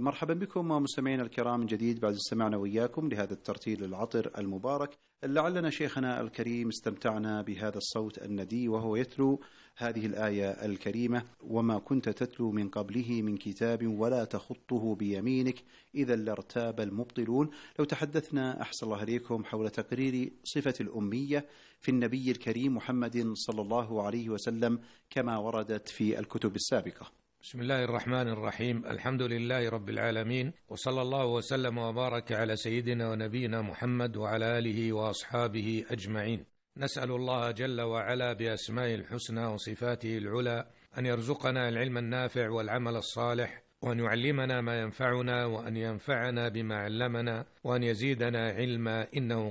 مرحبا بكم مستمعينا الكرام من جديد بعد استماعنا وإياكم لهذا الترتيل العطر المبارك. لعلنا شيخنا الكريم استمتعنا بهذا الصوت الندي وهو يتلو هذه الآية الكريمة: وما كنت تتلو من قبله من كتاب ولا تخطه بيمينك إذا لارتاب المبطلون. لو تحدثنا أحسن الله عليكم حول تقرير صفة الأمية في النبي الكريم محمد صلى الله عليه وسلم كما وردت في الكتب السابقة. بسم الله الرحمن الرحيم. الحمد لله رب العالمين، وصلى الله وسلم وبارك على سيدنا ونبينا محمد وعلى آله وأصحابه أجمعين. نسأل الله جل وعلا بأسمائه الحسنى وصفاته العلى أن يرزقنا العلم النافع والعمل الصالح، وأن يعلمنا ما ينفعنا، وأن ينفعنا بما علمنا، وأن يزيدنا علما، إنه